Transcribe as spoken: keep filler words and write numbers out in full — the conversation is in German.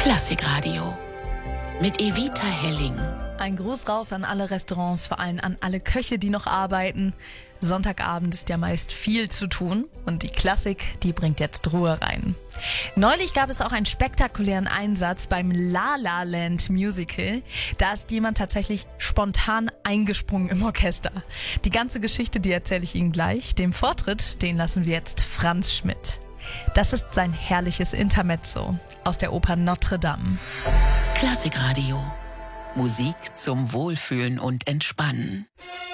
Klassikradio mit Evita Helling. Ein Gruß raus an alle Restaurants, vor allem an alle Köche, die noch arbeiten. Sonntagabend ist ja meist viel zu tun und die Klassik, die bringt jetzt Ruhe rein. Neulich gab es auch einen spektakulären Einsatz beim La La Land Musical. Da ist jemand tatsächlich spontan eingesprungen im Orchester. Die ganze Geschichte, die erzähle ich Ihnen gleich. Den Vortritt, den lassen wir jetzt Franz Schmidt. Das ist sein herrliches Intermezzo aus der Oper Notre Dame. Klassikradio. Musik zum Wohlfühlen und Entspannen.